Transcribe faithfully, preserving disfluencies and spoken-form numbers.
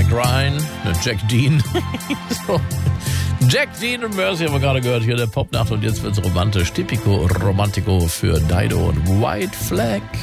Jack Ryan, ne, Jack Dean. so. Jack Dean und Mercy haben wir gerade gehört hier, der Popnacht. Und jetzt wird's romantisch. Typico Romantico für Dido und White Flag.